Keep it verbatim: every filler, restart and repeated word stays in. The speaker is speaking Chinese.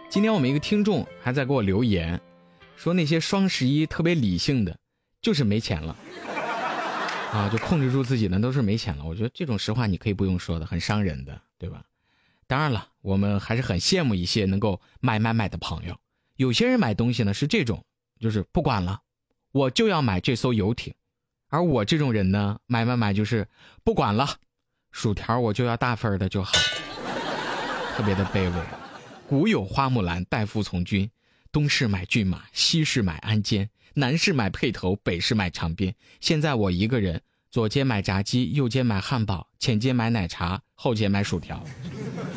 今天我们一个听众还在给我留言，说那些双十一特别理性的，就是没钱了啊，就控制住自己的都是没钱了。我觉得这种实话你可以不用说的，很伤人的，对吧？当然了，我们还是很羡慕一些能够买买买的朋友。有些人买东西呢是这种，就是不管了，我就要买这艘游艇。而我这种人呢，买买买就是不管了，薯条我就要大份的就好，特别的卑微。古有花木兰代父从军，东市买骏马，西市买鞍鞯，南市买辔头，北市买长鞭。现在我一个人，左肩买炸鸡，右肩买汉堡，前肩买奶茶，后肩买薯条。